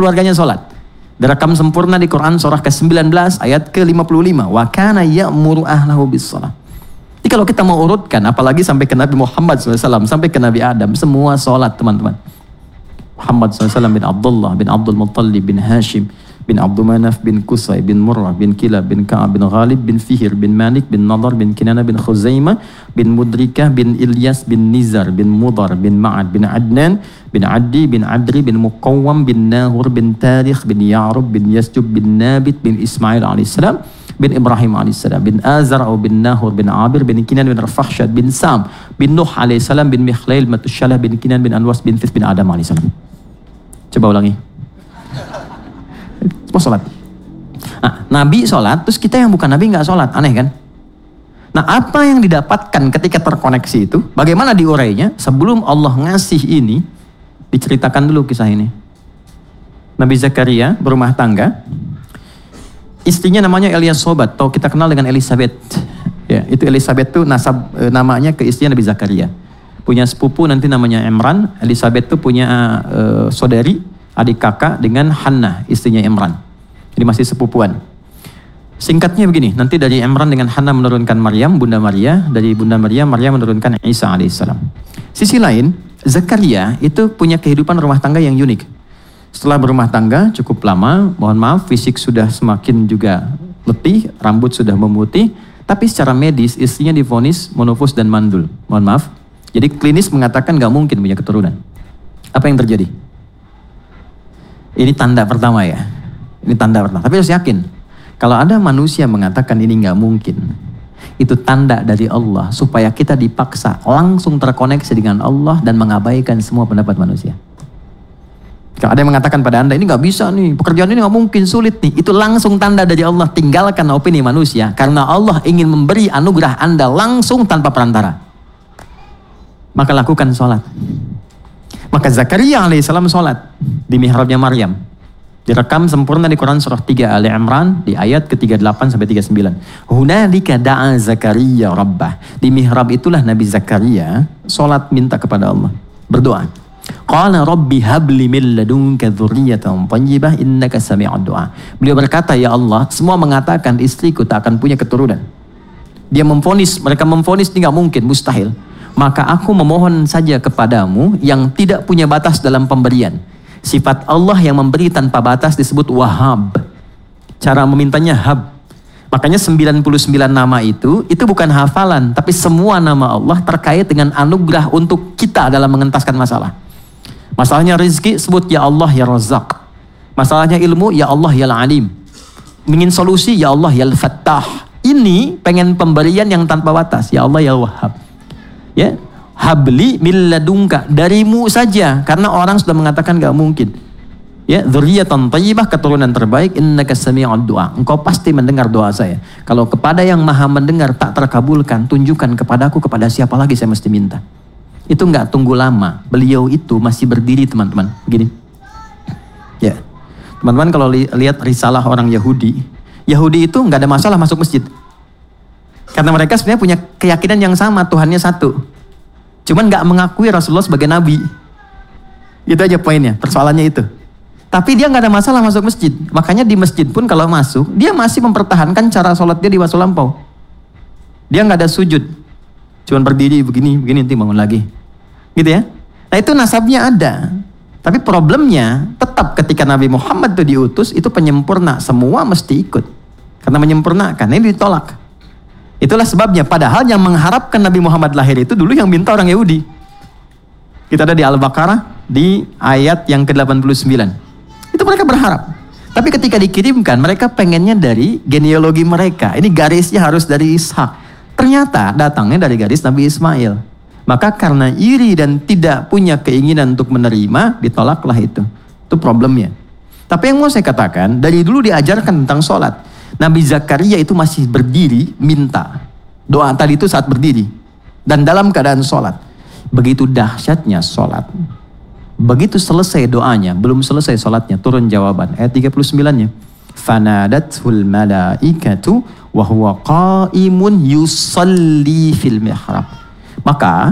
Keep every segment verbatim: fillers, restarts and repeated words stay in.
keluarganya sholat. Direkam sempurna di Quran surah ke sembilan belas ayat ke lima puluh lima. Wa kana ya'muru ahlahu bis-shalah. Jadi kalau kita mau urutkan, apalagi sampai ke Nabi Muhammad shallallahu alaihi wasallam, sampai ke Nabi Adam, semua sholat teman-teman. Muhammad shallallahu alaihi wasallam bin Abdullah, bin Abdul Muttalib, bin Hashim, bin Abdul Manaf, bin Qusay, bin Murrah, bin Kilab, bin Ka'ab, bin Ghalib, bin Fihir, bin Malik, bin Nadar, bin Kinana, bin Khuzaimah, bin Mudrikah, bin Ilyas, bin Nizar, bin Mudar, bin Ma'ad, bin Adnan, bin Addi, bin Adri, bin Muqawwam, bin Nahur, bin Tarikh, bin Ya'rub, bin Yasjub, bin Nabit, bin Ismail alaihissalam, bin Ibrahim alaihissalam, bin Azar, bin Nahur, bin Abir, bin Kinan, bin Rafahsyad, bin Sam, bin Nuh alaihissalam, bin Mikhlail, Matusyalah, bin Kinan, bin Anwas, bin This, bin Adam alaihissalam. Coba ulangi. Semua sholat. Nah, Nabi sholat, terus kita yang bukan Nabi nggak sholat, aneh kan? Nah, apa yang didapatkan ketika terkoneksi itu? Bagaimana diurainya? Sebelum Allah ngasih ini, diceritakan dulu kisah ini. Nabi Zakaria berumah tangga, istrinya namanya Eliasobat, atau kita kenal dengan Elizabeth. Ya, itu Elizabeth itu nasab e, namanya ke istrinya Nabi Zakaria. Punya sepupu nanti namanya Imran. Elizabeth itu punya e, saudari, adik kakak dengan Hannah, istrinya Imran. Jadi masih sepupuan. Singkatnya begini, nanti dari Imran dengan Hannah menurunkan Maryam, Bunda Maria. Dari Bunda Maria, Maria menurunkan Isa alaihissalam. Sisi lain, Zakaria itu punya kehidupan rumah tangga yang unik. Setelah berumah tangga cukup lama, mohon maaf, fisik sudah semakin juga letih, rambut sudah memutih, tapi secara medis istrinya divonis monofus dan mandul. Mohon maaf. Jadi klinis mengatakan gak mungkin punya keturunan. Apa yang terjadi? Ini tanda pertama ya. Ini tanda pertama. Tapi harus yakin. Kalau ada manusia mengatakan ini gak mungkin, itu tanda dari Allah supaya kita dipaksa langsung terkoneksi dengan Allah dan mengabaikan semua pendapat manusia. Kalau ada yang mengatakan pada Anda ini gak bisa nih, pekerjaan ini gak mungkin, sulit nih, itu langsung tanda dari Allah. Tinggalkan opini manusia, karena Allah ingin memberi anugerah Anda langsung tanpa perantara. Maka lakukan sholat. Maka Zakaria alaihissalam sholat di mihrabnya Maryam. Direkam sempurna di Quran surah tiga Ali Imran di ayat ke tiga puluh delapan sampai tiga puluh sembilan. Hunalika da'a Zakaria rabbah. Di mihrab itulah Nabi Zakaria sholat minta kepada Allah, berdoa. Qala rabbi habli min ladunka dzurriyyatan thayyibah innaka sami'ud du'a. Beliau berkata, ya Allah, semua mengatakan istriku tak akan punya keturunan. Dia memvonis, mereka memvonis ini gak mungkin, mustahil. Maka aku memohon saja kepadamu yang tidak punya batas dalam pemberian. Sifat Allah yang memberi tanpa batas disebut Wahhab. Cara memintanya hab. Makanya sembilan puluh sembilan nama itu, itu bukan hafalan, tapi semua nama Allah terkait dengan anugerah untuk kita dalam mengentaskan masalah. Masalahnya rezeki, sebut ya Allah ya Razzaq. Masalahnya ilmu, ya Allah ya Alim. Ingin solusi, ya Allah ya Fattah. Ini pengen pemberian yang tanpa batas, ya Allah ya Wahhab. Ya, habli min ladunka, darimu saja, karena orang sudah mengatakan gak mungkin. Ya, dzurriyyatan thayyibah, keturunan terbaik, innaka sami'ud du'a. Engkau pasti mendengar doa saya. Kalau kepada yang maha mendengar tak terkabulkan, tunjukkan kepadaku kepada siapa lagi saya mesti minta. Itu nggak tunggu lama. Beliau itu masih berdiri, teman-teman. Begini. Ya. Teman-teman kalau li lihat risalah orang Yahudi, Yahudi itu nggak ada masalah masuk masjid. Karena mereka sebenarnya punya keyakinan yang sama, Tuhannya satu. Cuman nggak mengakui Rasulullah sebagai nabi. Itu aja poinnya, persoalannya itu. Tapi dia nggak ada masalah masuk masjid. Makanya di masjid pun kalau masuk, dia masih mempertahankan cara sholat dia di waktu lampau. Dia nggak ada sujud. Cuman berdiri begini, begini, nanti bangun lagi. Gitu ya. Nah itu nasabnya ada. Tapi problemnya tetap ketika Nabi Muhammad itu diutus, itu penyempurna. Semua mesti ikut. Karena menyempurnakan, ini ditolak. Itulah sebabnya, padahal yang mengharapkan Nabi Muhammad lahir itu dulu yang minta orang Yahudi. Kita ada di Al-Baqarah, di ayat yang ke delapan puluh sembilan. Itu mereka berharap. Tapi ketika dikirimkan, mereka pengennya dari genealogi mereka. Ini garisnya harus dari Ishak. Ternyata datangnya dari garis Nabi Ismail. Maka karena iri dan tidak punya keinginan untuk menerima, ditolaklah itu. Itu problemnya. Tapi yang mau saya katakan, dari dulu diajarkan tentang sholat. Nabi Zakaria itu masih berdiri, minta. Doa tadi itu saat berdiri. Dan dalam keadaan sholat. Begitu dahsyatnya sholat. Begitu selesai doanya, belum selesai sholatnya, turun jawaban. Ayat tiga puluh sembilan-nya. Fanadathul malaikatu wa huwa qaimun yusalli fil mihrab. Maka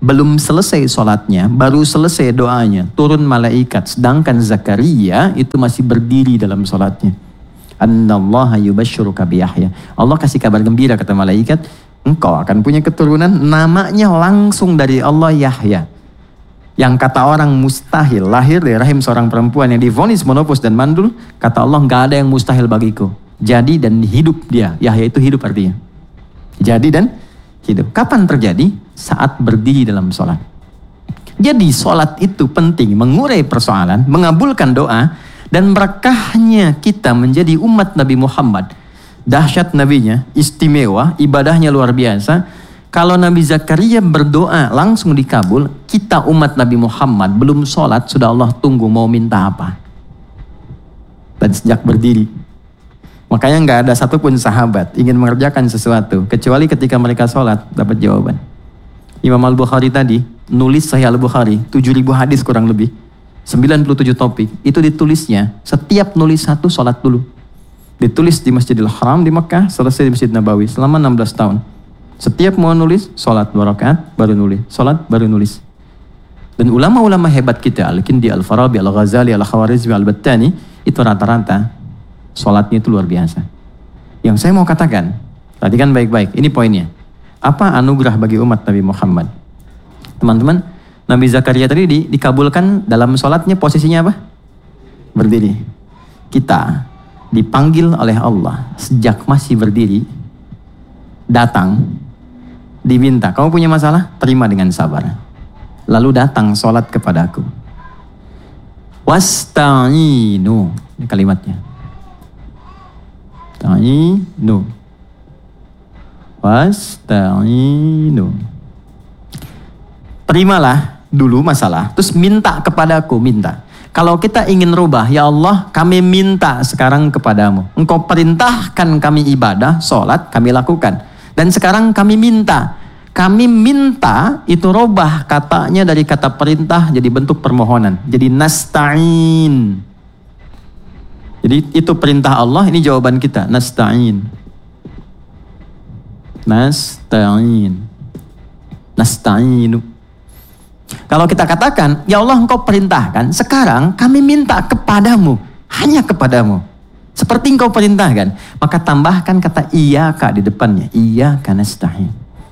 belum selesai sholatnya, baru selesai doanya, turun malaikat. Sedangkan Zakaria itu masih berdiri dalam sholatnya. Annallaha yubashshiruka bi Yahya. Allah kasih kabar gembira, kata malaikat, engkau akan punya keturunan, namanya langsung dari Allah Yahya. Yang kata orang mustahil lahir dari rahim seorang perempuan yang divonis monopause dan mandul, kata Allah nggak ada yang mustahil bagiku. Jadi dan hidup dia. Yahya itu hidup artinya. Jadi dan hidup. Kapan terjadi? Saat berdiri dalam sholat. Jadi sholat itu penting, mengurai persoalan, mengabulkan doa, dan berkahnya kita menjadi umat Nabi Muhammad. Dahsyat nabinya, istimewa, ibadahnya luar biasa. Kalau Nabi Zakaria berdoa langsung dikabul, kita umat Nabi Muhammad belum sholat, sudah Allah tunggu mau minta apa. Dan sejak berdiri. Makanya nggak ada satupun sahabat ingin mengerjakan sesuatu, kecuali ketika mereka sholat dapat jawaban. Imam Al-Bukhari tadi nulis Sahih Al-Bukhari, tujuh ribu hadis kurang lebih, sembilan puluh tujuh topik. Itu ditulisnya, setiap nulis satu sholat dulu. Ditulis di Masjidil Haram di Mekah, selesai di Masjid Nabawi selama enam belas tahun. Setiap mau nulis, sholat dua rakaat, baru nulis. Sholat, baru nulis. Dan ulama-ulama hebat kita, Al-Kindi, Al-Farabi, Al-Ghazali, Al-Khawarizmi, Al-Battani, itu rata-rata sholatnya itu luar biasa. Yang saya mau katakan, perhatikan baik-baik, ini poinnya. Apa anugerah bagi umat Nabi Muhammad? Teman-teman, Nabi Zakaria tadi di, dikabulkan dalam sholatnya posisinya apa? Berdiri. Kita dipanggil oleh Allah sejak masih berdiri, datang, diminta, kamu punya masalah? Terima dengan sabar. Lalu datang sholat kepadaku. Wasta'inu, ini kalimatnya. Wasta'inu. Wasta'inu. Terimalah dulu masalah, terus minta kepadaku, minta. Kalau kita ingin rubah, ya Allah kami minta sekarang kepadamu. Engkau perintahkan kami ibadah, sholat, kami lakukan. Dan sekarang kami minta. Kami minta itu rubah katanya dari kata perintah jadi bentuk permohonan. Jadi nasta'in. Jadi itu perintah Allah, ini jawaban kita, nasta'in. Nasta'in. Nasta'inu. Kalau kita katakan, ya Allah engkau perintahkan, sekarang kami minta kepadamu, hanya kepadamu. Seperti engkau perintahkan, maka tambahkan kata iyyaka di depannya. Iyyaka nasta'in.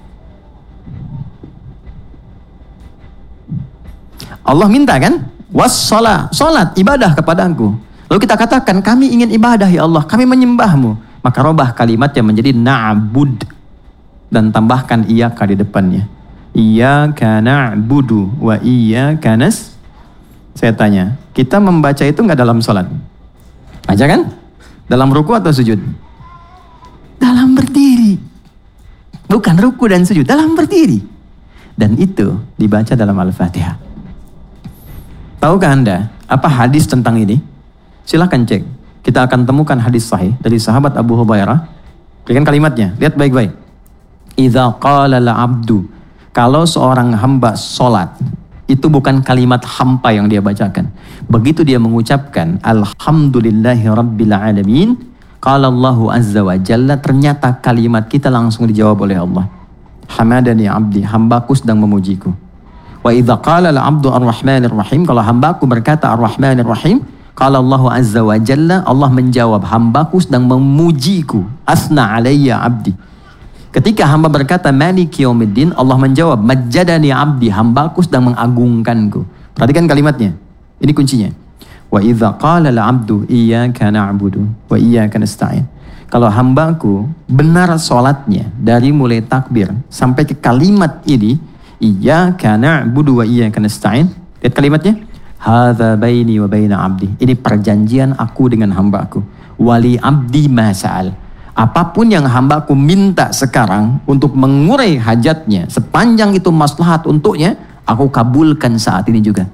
Allah minta kan? Wassalah, salat, ibadah kepadaku. Lalu kita katakan, kami ingin ibadah ya Allah, kami menyembahmu. Maka robah kalimatnya menjadi na'bud. Dan tambahkan iyyaka di depannya. Iyyaka na'budu wa iyyaka nas. Saya tanya, kita membaca itu nggak dalam sholat? Baca kan? Dalam ruku atau sujud? Dalam berdiri. Bukan ruku dan sujud, dalam berdiri. Dan itu dibaca dalam Al-Fatihah. Tahukah Anda apa hadis tentang ini? Silahkan cek. Kita akan temukan hadis sahih dari sahabat Abu Hurairah. Berikan kalimatnya, lihat baik-baik. Idza qala al-'abdu, kalau seorang hamba sholat, itu bukan kalimat hampa yang dia bacakan. Begitu dia mengucapkan alhamdulillahi rabbil alamin, qala Allahu azza wa jalla, ternyata kalimat kita langsung dijawab oleh Allah. Hamadani abdi, hambaku sedang memujiku. Wa idza qala al-'abdu ar-rahmanir rahim, kalau hambaku berkata ar-rahmanir rahim, qala Allahu azza wa jalla, Allah menjawab hambaku sedang memujiku. Asna alayya abdi. Ketika hamba berkata Maliki yaumiddin, Allah menjawab majjadani abdi, hambaku sedang mengagungkanku. Perhatikan kalimatnya. Ini kuncinya. Wa idza qala al-'abdu iyyaka na'budu wa iyyaka nasta'in. Kalau hambaku benar salatnya dari mulai takbir sampai ke kalimat ini, iyyaka na'budu wa iyyaka nasta'in. Lihat kalimatnya. Hadza baini wa baina 'abdi. Ini perjanjian aku dengan hambaku. Wali abdi ma sa'al. Apapun yang hambaku minta sekarang untuk mengurai hajatnya, sepanjang itu maslahat untuknya, aku kabulkan saat ini juga.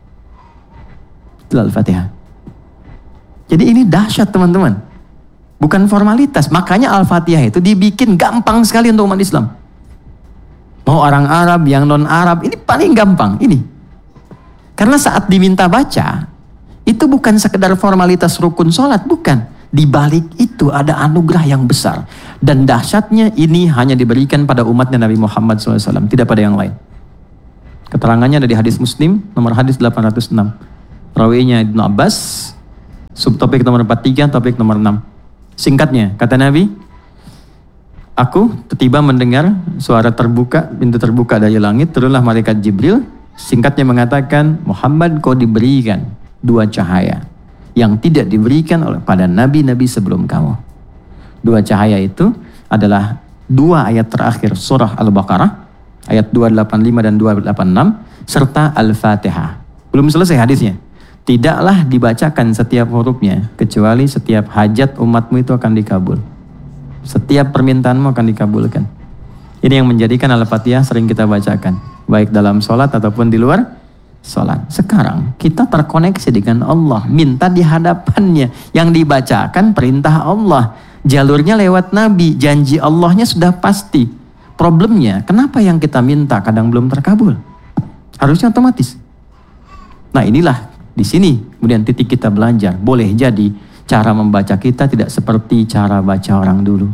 Itu Al-Fatihah. Jadi ini dahsyat teman-teman. Bukan formalitas. Makanya Al-Fatihah itu dibikin gampang sekali untuk umat Islam. Mau orang Arab, yang non-Arab, ini paling gampang. Ini. Karena saat diminta baca, itu bukan sekedar formalitas rukun sholat, bukan. Di balik itu ada anugerah yang besar. Dan dahsyatnya ini hanya diberikan pada umatnya Nabi Muhammad shallallahu alaihi wasallam, tidak pada yang lain. Keterangannya ada di hadis Muslim, nomor hadis delapan ratus enam. Rawinya Ibnu Abbas, subtopik nomor empat puluh tiga, topik nomor enam. Singkatnya, kata Nabi, aku tiba mendengar suara terbuka, pintu terbuka dari langit, turunlah malaikat Jibril. Singkatnya mengatakan, Muhammad, kau diberikan dua cahaya yang tidak diberikan oleh pada nabi-nabi sebelum kamu. Dua cahaya itu adalah dua ayat terakhir surah Al-Baqarah, ayat dua delapan lima dan dua delapan enam, serta Al-Fatihah. Belum selesai hadisnya. Tidaklah dibacakan setiap hurufnya, kecuali setiap hajat umatmu itu akan dikabul. Setiap permintaanmu akan dikabulkan. Ini yang menjadikan Al-Fatihah sering kita bacakan, baik dalam sholat ataupun di luar sholat. Sekarang kita terkoneksi dengan Allah, minta di hadapannya. Yang dibacakan perintah Allah, jalurnya lewat Nabi, janji Allahnya sudah pasti. Problemnya, kenapa yang kita minta kadang belum terkabul? Harusnya otomatis. Nah inilah di sini kemudian titik kita belajar. Boleh jadi cara membaca kita tidak seperti cara baca orang dulu.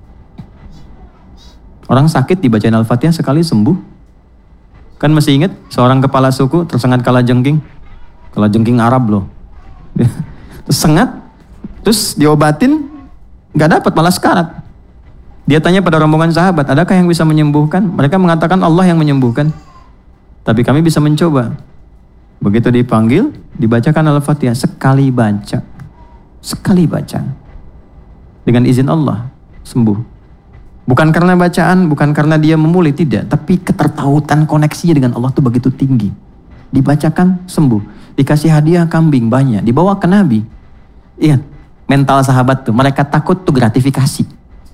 Orang sakit dibacain Al-Fatihah sekali sembuh. Kan masih ingat seorang kepala suku tersengat kalajengking. Kalajengking Arab loh. Terus sengat, terus diobatin, gak dapat, malah sekarat. Dia tanya pada rombongan sahabat, adakah yang bisa menyembuhkan? Mereka mengatakan Allah yang menyembuhkan. Tapi kami bisa mencoba. Begitu dipanggil, dibacakan Al-Fatihah. Sekali baca. Sekali baca. Dengan izin Allah, sembuh. Bukan karena bacaan, bukan karena dia memulih, tidak. Tapi ketertautan koneksinya dengan Allah itu begitu tinggi. Dibacakan, sembuh. Dikasih hadiah kambing banyak. Dibawa ke Nabi. Iya, mental sahabat tuh. Mereka takut tuh gratifikasi.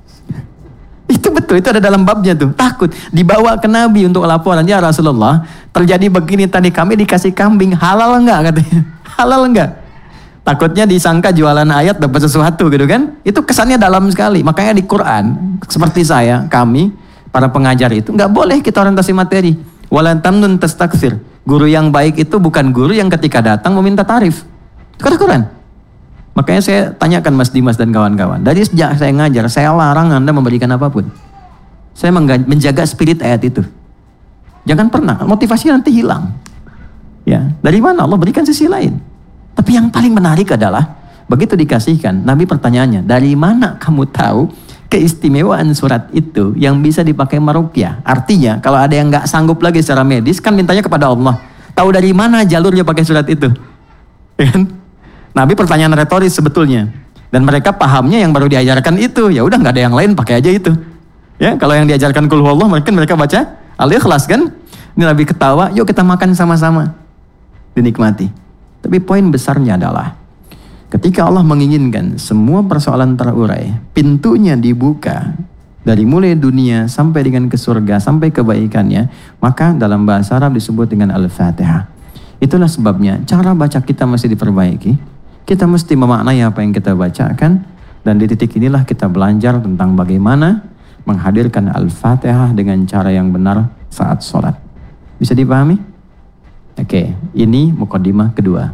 Itu betul, itu ada dalam babnya tuh. Takut, dibawa ke Nabi untuk laporan. Ya Rasulullah, terjadi begini tadi, kami dikasih kambing, halal enggak katanya? Halal enggak? Takutnya disangka jualan ayat dapat sesuatu gitu kan. Itu kesannya dalam sekali. Makanya di Quran, seperti saya, kami, para pengajar itu, enggak boleh kita orientasi materi. Wala tamnun tastakthir. Guru yang baik itu bukan guru yang ketika datang meminta tarif. Itu kata Quran. Makanya saya tanyakan Mas Dimas dan kawan-kawan. Dari sejak saya ngajar, saya larang Anda memberikan apapun. Saya menjaga spirit ayat itu. Jangan pernah, motivasi nanti hilang. Ya, dari mana Allah berikan sisi lain. Tapi yang paling menarik adalah, begitu dikasihkan, Nabi pertanyaannya, dari mana kamu tahu keistimewaan surat itu yang bisa dipakai meruqyah? Artinya, kalau ada yang nggak sanggup lagi secara medis, kan mintanya kepada Allah. Tahu dari mana jalurnya pakai surat itu? Kan? Nabi pertanyaan retoris sebetulnya, dan mereka pahamnya yang baru diajarkan itu, ya udah nggak ada yang lain, pakai aja itu. Ya, kalau yang diajarkan Qul Huwallah, mungkin mereka baca Al-Ikhlas kan? Ini Nabi ketawa, yuk kita makan sama-sama, dinikmati. Tapi poin besarnya adalah, ketika Allah menginginkan semua persoalan terurai, pintunya dibuka dari mulai dunia sampai dengan ke surga, sampai kebaikannya, maka dalam bahasa Arab disebut dengan Al-Fatihah. Itulah sebabnya cara baca kita masih diperbaiki. Kita mesti memaknai apa yang kita bacakan, dan di titik inilah kita belajar tentang bagaimana menghadirkan Al-Fatihah dengan cara yang benar saat sholat. Bisa dipahami? Oke, ini mukadimah kedua.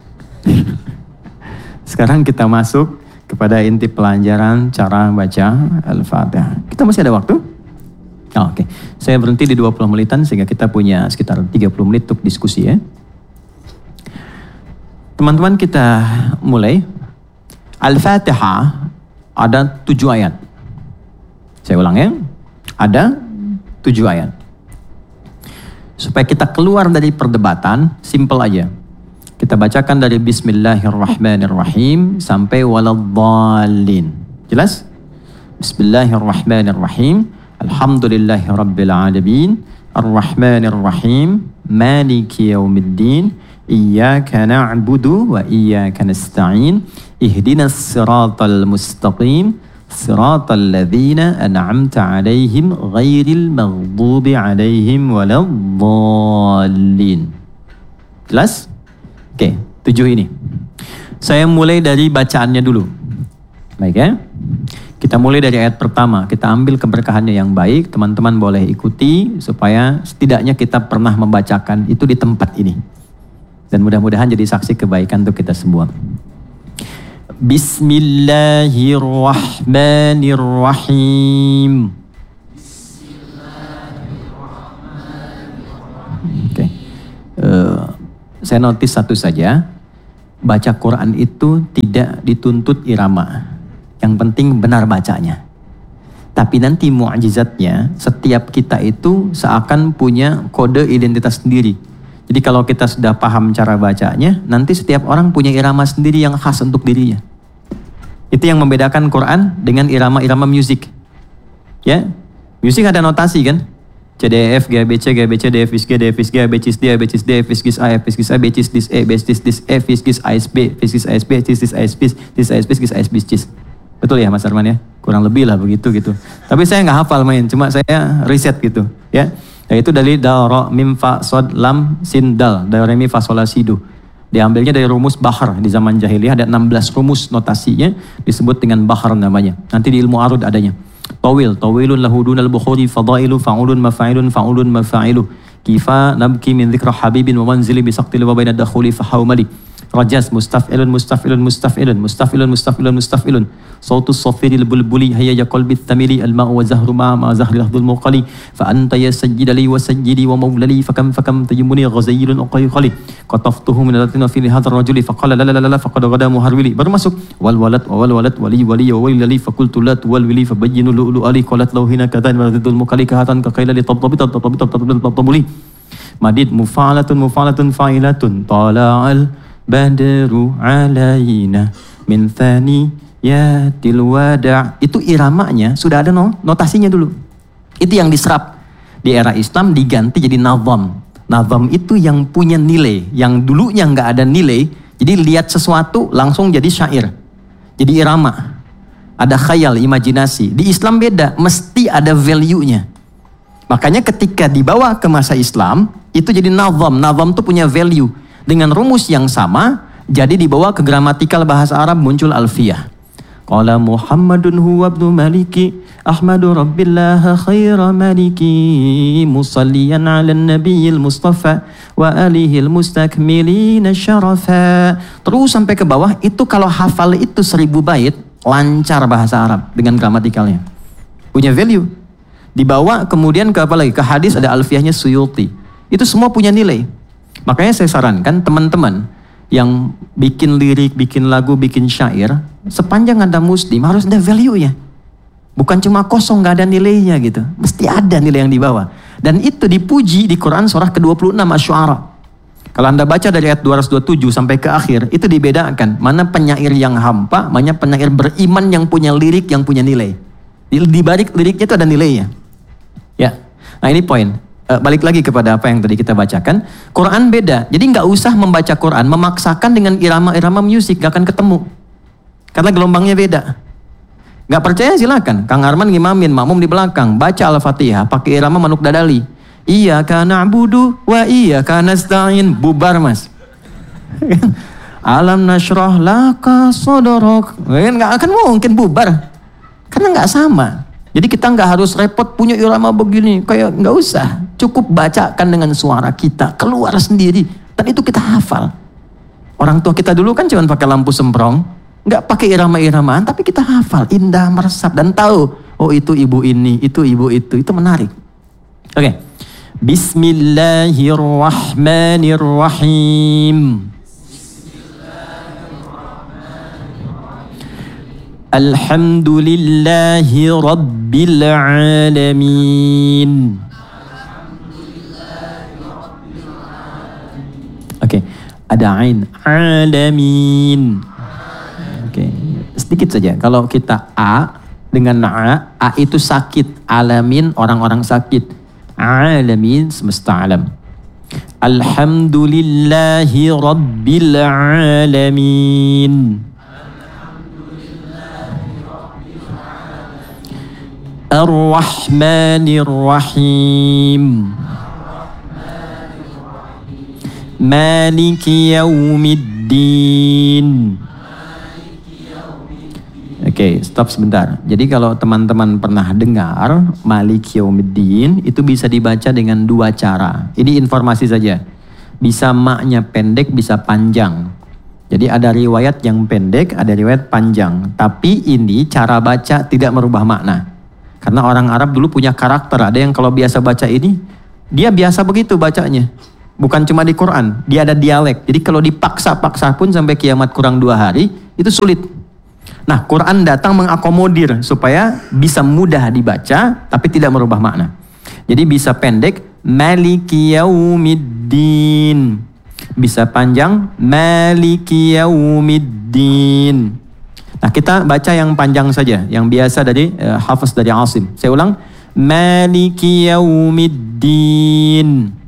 Sekarang kita masuk kepada inti pelajaran cara baca Al-Fatihah. Kita masih ada waktu? Oh, Oke, saya berhenti di dua puluh menitan sehingga kita punya sekitar tiga puluh menit untuk diskusi ya. Teman-teman, kita mulai. Al-Fatihah ada tujuh ayat. Saya ulang ya. Ada tujuh ayat. Supaya kita keluar dari perdebatan, simple aja. Kita bacakan dari Bismillahirrahmanirrahim sampai Waladhdallin. Jelas? Bismillahirrahmanirrahim. Alhamdulillahirrabbilalamin. Ar-Rahmanirrahim. Maliki yaumiddin. Iyyaka na'budu wa iyyaka nasta'in. Ihdinas siratal mustaqim. Siratal ladzina an'amta 'alaihim ghairil maghdubi 'alaihim waladdallin. Jelas? Oke, tujuh ini. Saya mulai dari bacaannya dulu. Baik ya? Kita mulai dari ayat pertama. Kita ambil keberkahannya yang baik. Teman-teman boleh ikuti supaya setidaknya kita pernah membacakan itu di tempat ini. Dan mudah-mudahan jadi saksi kebaikan untuk kita semua. Bismillahirrahmanirrahim. Bismillahirrahmanirrahim. Oke. saya notice satu saja, baca Quran itu tidak dituntut irama. Yang penting benar bacanya. Tapi nanti mu'jizatnya, setiap kita itu seakan punya kode identitas sendiri. Jadi kalau kita sudah paham cara bacanya, nanti setiap orang punya irama sendiri yang khas untuk dirinya. Itu yang membedakan Quran dengan irama-irama musik. Ya, musik ada notasi kan? C, D, E, F, G, A, B, C, G, A, B, C, D, E, F, G, D, F, G, A, B, C, D, A, B, C, D, F, G, A, F, G, A, B, C, D, E, B, C, D, E, F, G, A, S, B, F, G, A, S, B, F, G, A, S, B, F, G, A, S, B, F, G, A, S, B, C. Betul ya Mas Arman ya? Kurang lebih lah begitu gitu. Tapi saya nggak hafal main, cuma saya riset gitu ya. Yaitu dari da, ro, mim, fa, sod, lam, sin, dal, da, re, mi, fa, sol, la, si, do. Diambilnya dari rumus bahar di zaman jahiliyah, ada enam belas rumus notasinya disebut dengan bahar namanya. Nanti di ilmu arud adanya. Tawil, tawilun lahudunal bukhuri fadailu fa'ulun mafa'ilun fa'ulun mafa'ilu kifa nabki min dhikra habibin wa manzili bisaqtil wa baina dakhuli fahawmali rajas mustaf'ilun mustaf'ilun mustaf'ilun mustaf'ilun mustaf'ilun mustaf'ilun sautus safiril bulbuli hayya ya qalbi thamili al-ma'u wa zahru ma ma zahri lahdul muqali fa anta ya sajjidali wa sajjidi wa mawlali fakam fakam taymuni ghazayilun uqayqali qataftuhu min alatina fi hadha ar-rajuli faqala la la la la faqad ghada muharwili baru masuk wal walad wa wal walad wali wali wa wali lali faqultu la wal wili fabayyinu lu ali qalat law hina kadan wa radul muqali kahatan ka qaila li tabtabi tabtabi tabtabi tabtabuli madid mufa'alatun mufa'alatun fa'ilatun tala'al badru alaina min thaniyatil wada'. Itu iramanya sudah ada no, notasinya dulu. Itu yang diserap di era Islam diganti jadi nazam. Nazam itu yang punya nilai, yang dulunya nggak ada nilai. Jadi lihat sesuatu langsung jadi syair, jadi irama. Ada khayal, imajinasi. Di Islam beda, mesti ada value-nya. Makanya ketika dibawa ke masa Islam itu jadi nazam. Nazam itu punya value. Dengan rumus yang sama, jadi dibawa ke gramatikal bahasa Arab muncul alfiyah. Qala Muhammadun huwa ibnu maliki Ahmadu rabbillah khaira maliki musalliyan ala nabiyil mustafa wa alihil mustakmilina syarafa. Terus sampai ke bawah, itu kalau hafal itu seribu bait, lancar bahasa Arab dengan gramatikalnya. Punya value. Dibawa kemudian ke apa lagi? Ke hadis ada alfiyahnya Suyuti. Itu semua punya nilai. Makanya saya sarankan teman-teman yang bikin lirik, bikin lagu, bikin syair, sepanjang Anda muslim harus ada value-nya. Bukan cuma kosong, gak ada nilainya gitu. Mesti ada nilai yang dibawa. Dan itu dipuji di Quran surah ke dua puluh enam Asy-Syu'ara. Kalau Anda baca dari ayat dua ratus dua puluh tujuh sampai ke akhir, itu dibedakan. Mana penyair yang hampa, mana penyair beriman yang punya lirik, yang punya nilai. Di balik liriknya itu ada nilainya. Ya, nah ini poin. Balik lagi kepada apa yang tadi kita bacakan, Quran beda. Jadi nggak usah membaca Quran memaksakan dengan irama-irama musik, nggak akan ketemu. Karena gelombangnya beda. Nggak percaya silakan. Kang Arman ngimamin, makmum di belakang, baca Al-Fatihah pakai irama Manuk Dadali. Iya kana na'budu wa iya kana nasta'in, bubar mas. Alam nashrah laka sadrak. Nggak akan mungkin bubar. Karena nggak sama. Jadi kita nggak harus repot punya irama begini, kayak nggak usah. Cukup bacakan dengan suara kita, keluar sendiri. Dan itu kita hafal. Orang tua kita dulu kan cuma pakai lampu semprong, nggak pakai irama-iramaan, tapi kita hafal, indah, meresap, dan tahu, oh itu ibu ini, itu ibu itu, itu menarik. Oke, okay. Bismillahirrahmanirrahim. Alhamdulillahi Rabbil Alamin. Oke, okay. Ada ain, alamin. Oke, okay. Sedikit saja. Kalau kita A dengan A, A itu sakit, alamin orang-orang sakit, alamin semesta alam. Alhamdulillahi Rabbil Alamin. Ar-Rahmanir-Rahim. Maliki Yaumiddin. Oke, okay, stop sebentar. Jadi kalau teman-teman pernah dengar Maliki Yaumiddin, itu bisa dibaca dengan dua cara. Ini informasi saja. Bisa maknya pendek, bisa panjang. Jadi ada riwayat yang pendek, ada riwayat panjang. Tapi ini cara baca tidak merubah makna. Karena orang Arab dulu punya karakter. Ada yang kalau biasa baca ini, dia biasa begitu bacanya. Bukan cuma di Quran, dia ada dialek. Jadi kalau dipaksa-paksa pun sampai kiamat kurang dua hari, itu sulit. Nah, Quran datang mengakomodir supaya bisa mudah dibaca, tapi tidak merubah makna. Jadi bisa pendek, Maliki Yaumiddin. Bisa panjang, Maliki Yaumiddin. Nah, kita baca yang panjang saja, yang biasa dari uh, Hafiz dari Asim. Saya ulang, Maliki Yaumiddin.